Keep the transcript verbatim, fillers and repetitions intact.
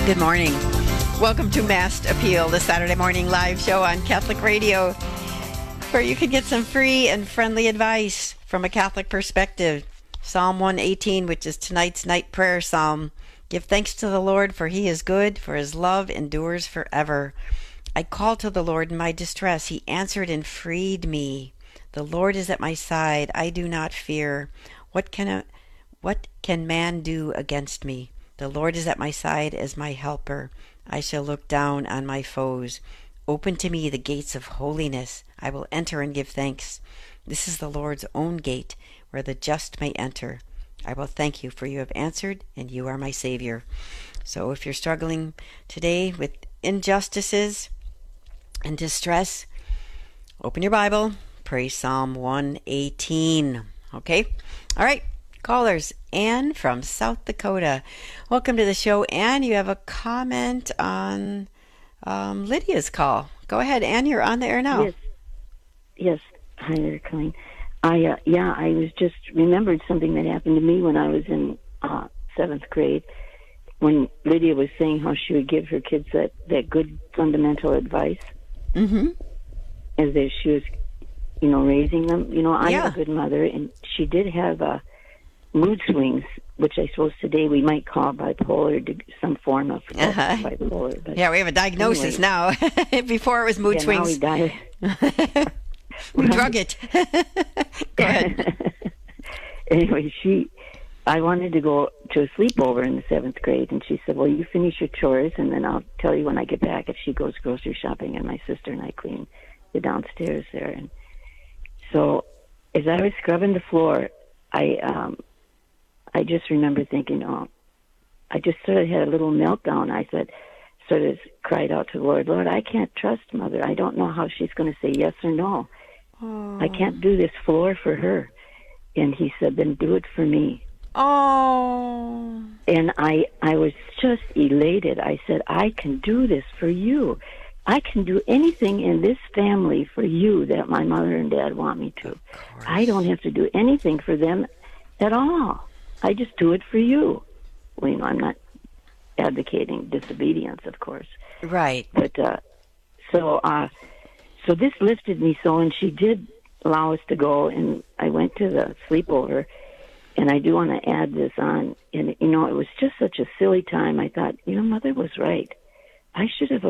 Good morning. Welcome to Mass Appeal, the Saturday morning live show on Catholic Radio, where you can get some free and friendly advice from a Catholic perspective. Psalm one eighteen, which is tonight's night prayer psalm. Give thanks to the Lord, for he is good, for his love endures forever. I called to the Lord in my distress. He answered and freed me. The Lord is at my side. I do not fear. What can a, what can man do against me? The Lord is at my side as my helper. I shall look down on my foes. Open to me the gates of holiness. I will enter and give thanks. This is the Lord's own gate, where the just may enter. I will thank you, for you have answered, and you are my Savior. So if you're struggling today with injustices and distress, open your Bible, pray Psalm one eighteen. Okay? All right. Callers, Anne from South Dakota. Welcome to the show. Anne, you have a comment on um, Lydia's call. Go ahead, Anne, you're on the air now. Yes. Yes. Hi there, Colleen. I, uh, yeah, I was just remembered something that happened to me when I was in uh, seventh grade, when Lydia was saying how she would give her kids that, that good fundamental advice Mm-hmm. as if she was, you know, raising them. You know, I'm Yeah. a good mother, and she did have a mood swings, which I suppose today we might call bipolar, some form of Uh-huh. bipolar. But Yeah, we have a diagnosis anyway. now. Before it was mood yeah, now we swings. die. We drug it. Go ahead. Anyway, she, I wanted to go to a sleepover in the seventh grade, and she said, well, you finish your chores, and then I'll tell you when I get back if she goes grocery shopping, and my sister and I clean the downstairs there. And so as I was scrubbing the floor, I um, I just remember thinking, oh, I just sort of had a little meltdown. I said, sort of cried out to the Lord, Lord, I can't trust Mother. I don't know how she's going to say yes or no. Oh. I can't do this floor for her. And he said, then do it for me. Oh. And I, I was just elated. I said, I can do this for you. I can do anything in this family for you that my mother and dad want me to. I don't have to do anything for them at all. I just do it for you. Well, you know, I'm not advocating disobedience, of course. Right. But uh, so, uh, so this lifted me so, and she did allow us to go, and I went to the sleepover. And I do want to add this on. And, you know, it was just such a silly time. I thought, you know, Mother was right. I should have